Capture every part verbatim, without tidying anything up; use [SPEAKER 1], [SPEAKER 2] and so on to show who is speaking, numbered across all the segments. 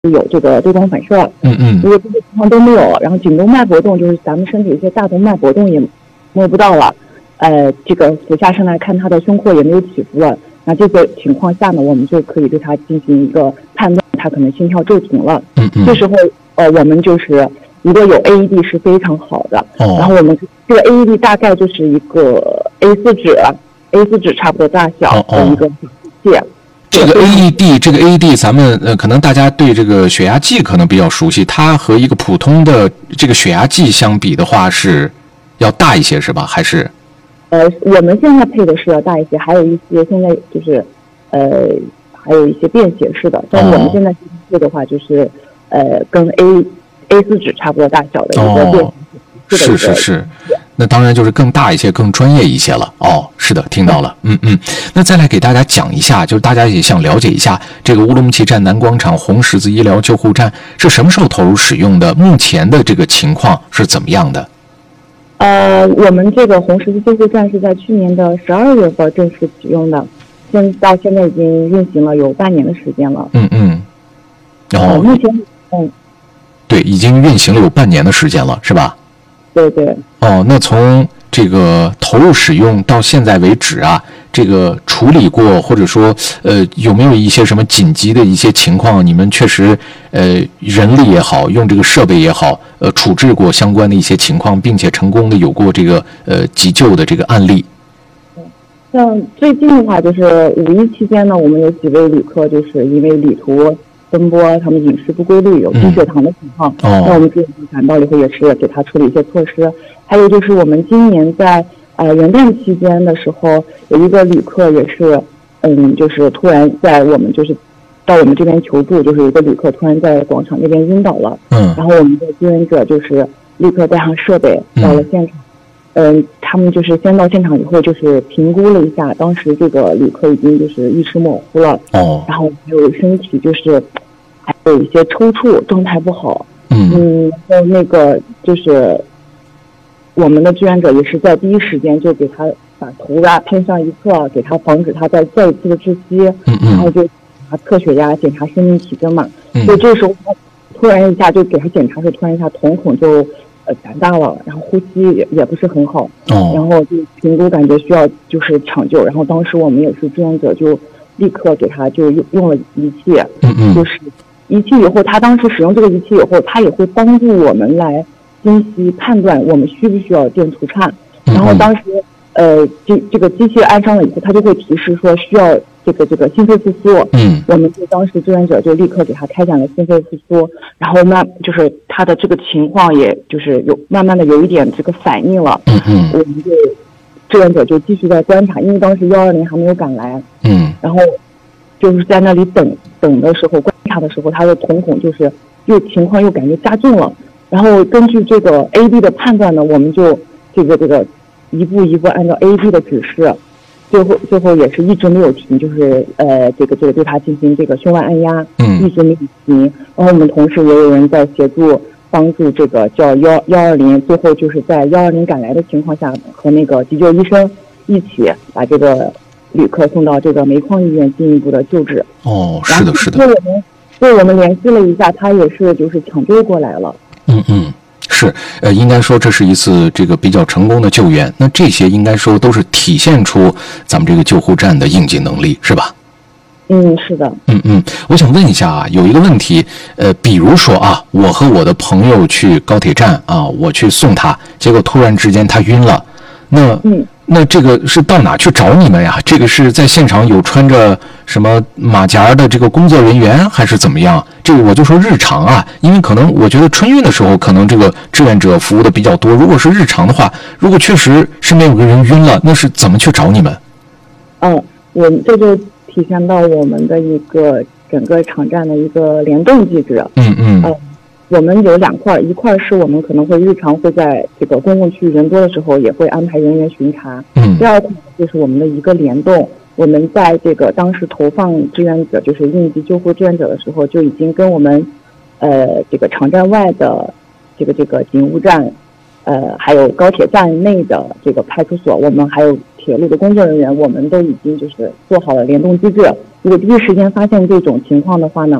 [SPEAKER 1] 有这个对光反射，
[SPEAKER 2] 嗯嗯，
[SPEAKER 1] 如果这些情况都没有，然后颈动脉搏动就是咱们身体一些大动脉搏动也摸不到了，呃，这个俯下身来看他的胸廓也没有起伏了，那这个情况下呢，我们就可以对他进行一个判断，他可能心跳骤停了。
[SPEAKER 2] 嗯嗯，
[SPEAKER 1] 这时候呃，我们就是如果有 A E D 是非常好的，
[SPEAKER 2] 哦，
[SPEAKER 1] 然后我们这个 A E D 大概就是一个 A 四 纸 A 四 纸差不多大小的一个机器。哦哦，
[SPEAKER 2] 这个 A E D， 这个 A E D， 咱们呃，可能大家对这个血压计可能比较熟悉，它和一个普通的这个血压计相比的话，是要大一些，是吧？还是？
[SPEAKER 1] 呃，我们现在配的是要大一些，还有一些现在就是，呃，还有一些便携式的，但是我们现在配的话，就是、哦、呃，跟 A A 四 纸差不多大小的一个便携式的一个、哦。是
[SPEAKER 2] 是是是。那当然就是更大一些，更专业一些了。哦，是的，听到了。嗯嗯。那再来给大家讲一下，就是大家也想了解一下这个乌鲁木齐站南广场红十字医疗救护站是什么时候投入使用的？目前的这个情况是怎么样的？
[SPEAKER 1] 呃，我们这个红十字救护站是在去年的十二月份正式启用的，现到现在已经运行了有半年的时间了。
[SPEAKER 2] 嗯嗯。然后、
[SPEAKER 1] 呃、目前嗯，
[SPEAKER 2] 对，已经运行了有半年的时间了，是吧？
[SPEAKER 1] 对对。
[SPEAKER 2] 哦，那从这个投入使用到现在为止啊，这个处理过或者说呃有没有一些什么紧急的一些情况，你们确实呃人力也好，用这个设备也好，呃处置过相关的一些情况，并且成功的有过这个呃急救的这个案例？
[SPEAKER 1] 像最近的话，就是五一期间呢，我们有几位旅客就是因为旅途奔波，他们饮食不规律，有低血糖的情况，嗯哦、那我们这赶到了以后也是给他处理一些措施。还有就是我们今年在呃元旦期间的时候，有一个旅客也是，嗯，就是突然在我们就是到我们这边求助，就是有一个旅客突然在广场那边晕倒了，嗯，然后我们的志愿者就是立刻带上设备到了现场，嗯、呃，他们就是先到现场以后就是评估了一下，当时这个旅客已经就是意识模糊了，哦，然后还有身体就是还有一些抽搐，状态不好，嗯嗯，然后那个就是我们的志愿者也是在第一时间就给他把头啊偏上一侧，给他防止他再再一次的窒息，嗯嗯，然后就他测血压，检查生命体征嘛，嗯，所以这时候他突然一下就给他检查时，突然一下瞳孔就呃胆大了，然后呼吸也也不是很好，哦，然后就评估感觉需要就是抢救，然后当时我们也是志愿者就立刻给他就用用了仪器，嗯嗯，就是仪器以后，他当时使用这个仪器以后，他也会帮助我们来分析判断我们需不需要电除颤，然后当时呃这这个机器安上了以后，他就会提示说需要这个这个心肺复苏，嗯，我们就当时志愿者就立刻给他开展了心肺复苏，然后慢就是他的这个情况也就是有慢慢的有一点这个反应了，嗯嗯，我们就志愿者就继续在观察，因为当时幺二零还没有赶来，嗯，然后就是在那里等等的时候观察的时候，他的瞳孔就是又情况又感觉加重了，然后根据这个 A D 的判断呢，我们就这个这个一步一步按照 A D 的指示，最后最后也是一直没有停，就是呃这个这个对他进行这个胸外按压，嗯，一直没有停。然后我们同时也有人在协助帮助这个叫幺幺二零，最后就是在幺二零赶来的情况下，和那个急救医生一起把这个旅客送到这个煤矿医院进一步的救治。
[SPEAKER 2] 哦，是的，是的。
[SPEAKER 1] 对我们对我们联系了一下，他也是就是抢救过来了。
[SPEAKER 2] 嗯嗯。是，呃，应该说这是一次这个比较成功的救援。那这些应该说都是体现出咱们这个救护站的应急能力，是吧？
[SPEAKER 1] 嗯，是的。
[SPEAKER 2] 嗯嗯，我想问一下啊，有一个问题，呃，比如说啊，我和我的朋友去高铁站啊，我去送他，结果突然之间他晕了，那嗯。那这个是到哪去找你们呀？这个是在现场有穿着什么马甲的这个工作人员，还是怎么样？这个我就说日常啊，因为可能我觉得春运的时候，可能这个志愿者服务的比较多。如果是日常的话，如果确实身边有个人晕了，那是怎么去找你们？
[SPEAKER 1] 嗯，我们这就体现到我们的一个整个场站的一个联动机制。嗯嗯。呃我们有两块，一块是我们可能会日常会在这个公共区域人多的时候也会安排人员巡查。嗯。第二块就是我们的一个联动，我们在这个当时投放志愿者，就是应急救护志愿者的时候，就已经跟我们，呃，这个场站外的这个这个警务站，呃，还有高铁站内的这个派出所，我们还有铁路的工作人员，我们都已经就是做好了联动机制。如果第一时间发现这种情况的话呢，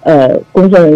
[SPEAKER 1] 呃工作人员。